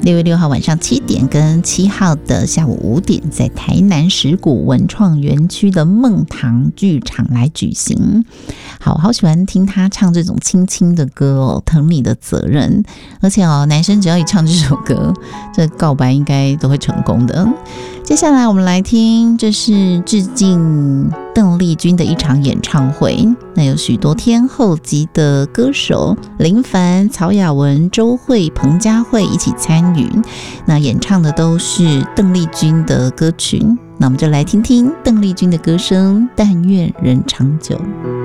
6月6号晚上7点跟7号的下午5点，在台南石鼓文创园区的梦堂剧场来举行。好喜欢听他唱这种轻轻的歌哦，疼你的责任。而且男生只要一唱这首歌，这告白应该都会成功的。接下来我们来听，这是致敬邓丽君的一场演唱会，那有许多天后级的歌手林凡、曹雅文、周蕙、彭佳慧一起参与，那演唱的都是邓丽君的歌曲。那我们就来听听邓丽君的歌声，但愿人长久。